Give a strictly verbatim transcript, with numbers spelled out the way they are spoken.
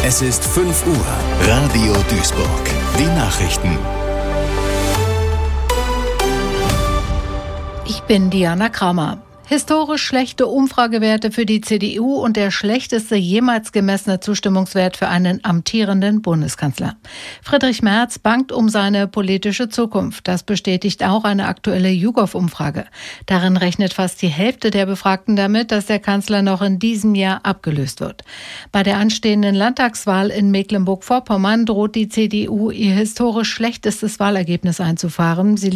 Es ist fünf Uhr. Radio Duisburg. Die Nachrichten. Ich bin Diana Kramer. Historisch schlechte Umfragewerte für die C D U und der schlechteste jemals gemessene Zustimmungswert für einen amtierenden Bundeskanzler. Friedrich Merz bangt um seine politische Zukunft. Das bestätigt auch eine aktuelle YouGov-Umfrage. Darin rechnet fast die Hälfte der Befragten damit, dass der Kanzler noch in diesem Jahr abgelöst wird. Bei der anstehenden Landtagswahl in Mecklenburg-Vorpommern droht die C D U ihr historisch schlechtestes Wahlergebnis einzufahren. Sie